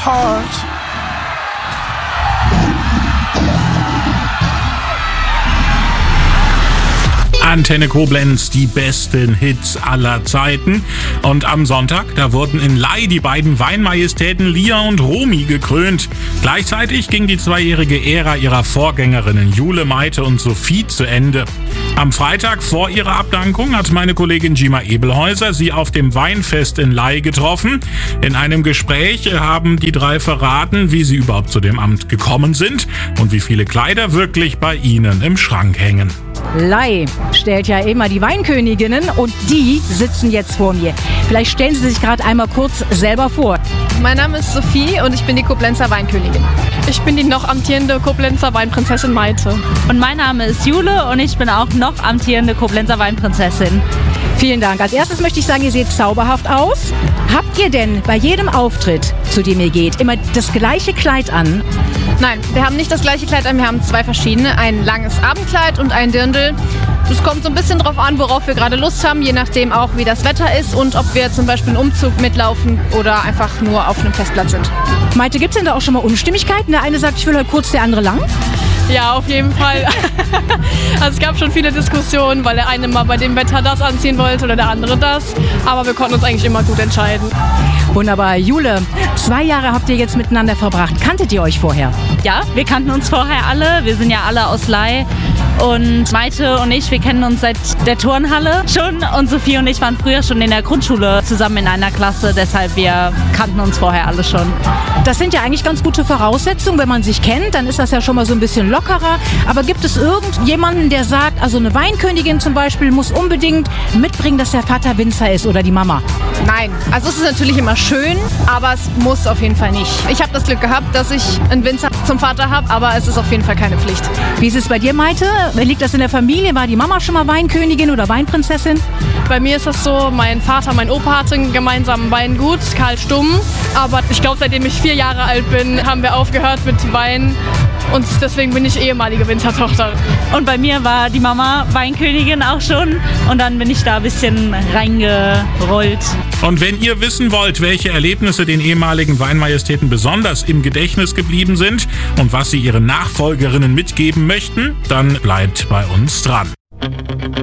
heart. Antenne Koblenz, die besten Hits aller Zeiten. Und am Sonntag, da wurden in Ley die beiden Weinmajestäten Lia und Romy gekrönt. Gleichzeitig ging die zweijährige Ära ihrer Vorgängerinnen Jule, Maite und Sophie zu Ende. Am Freitag vor ihrer Abdankung hat meine Kollegin Gima Ebelhäuser sie auf dem Weinfest in Ley getroffen. In einem Gespräch haben die drei verraten, wie sie überhaupt zu dem Amt gekommen sind und wie viele Kleider wirklich bei ihnen im Schrank hängen. Ley stellt ja immer die Weinköniginnen und die sitzen jetzt vor mir. Vielleicht stellen Sie sich gerade einmal kurz selber vor. Mein Name ist Sophie und ich bin die Koblenzer Weinkönigin. Ich bin die noch amtierende Koblenzer Weinprinzessin Maite. Und mein Name ist Jule und ich bin auch noch amtierende Koblenzer Weinprinzessin. Vielen Dank. Als erstes möchte ich sagen, ihr seht zauberhaft aus. Habt ihr denn bei jedem Auftritt, zu dem ihr geht, immer das gleiche Kleid an? Nein, wir haben nicht das gleiche Kleid an, wir haben zwei verschiedene. Ein langes Abendkleid und ein Dirndl. Es kommt so ein bisschen drauf an, worauf wir gerade Lust haben, je nachdem auch, wie das Wetter ist und ob wir zum Beispiel einen Umzug mitlaufen oder einfach nur auf einem Festplatz sind. Maite, gibt es denn da auch schon mal Unstimmigkeiten? Der eine sagt, ich will heute kurz, der andere lang? Ja, auf jeden Fall. Also es gab schon viele Diskussionen, weil der eine mal bei dem Wetter das anziehen wollte oder der andere das. Aber wir konnten uns eigentlich immer gut entscheiden. Wunderbar. Jule, 2 Jahre habt ihr jetzt miteinander verbracht. Kanntet ihr euch vorher? Ja, wir kannten uns vorher alle. Wir sind ja alle aus Ley. Und Maite und ich, wir kennen uns seit der Turnhalle schon. Und Sophie und ich waren früher schon in der Grundschule zusammen in einer Klasse. Deshalb, wir kannten uns vorher alle schon. Das sind ja eigentlich ganz gute Voraussetzungen. Wenn man sich kennt, dann ist das ja schon mal so ein bisschen lockerer. Aber gibt es irgendjemanden, der sagt, also eine Weinkönigin zum Beispiel muss unbedingt mitbringen, dass der Vater Winzer ist oder die Mama? Nein, also es ist natürlich immer schön, aber es muss auf jeden Fall nicht. Ich habe das Glück gehabt, dass ich einen Winzer zum Vater habe, aber es ist auf jeden Fall keine Pflicht. Wie ist es bei dir, Maite? Liegt das in der Familie? War die Mama schon mal Weinkönigin oder Weinprinzessin? Bei mir ist das so, mein Vater, mein Opa hatten gemeinsam ein Weingut, Karl Stumm. Aber ich glaube, seitdem ich 4 Jahre alt bin, haben wir aufgehört mit Wein. Und deswegen bin ich ehemalige Winzertochter. Und bei mir war die Mama Weinkönigin auch schon. Und dann bin ich da ein bisschen reingerollt. Und wenn ihr wissen wollt, welche Erlebnisse den ehemaligen Weinmajestäten besonders im Gedächtnis geblieben sind und was sie ihren Nachfolgerinnen mitgeben möchten, dann bleibt bei uns dran.